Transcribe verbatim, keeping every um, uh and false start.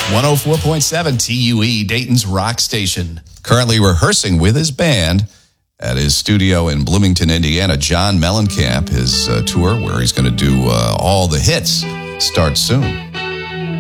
one oh four point seven T U E, Dayton's rock station. Currently rehearsing with his band at his studio in Bloomington, Indiana. John Mellencamp, his uh, tour where he's going to do uh, all the hits, starts soon.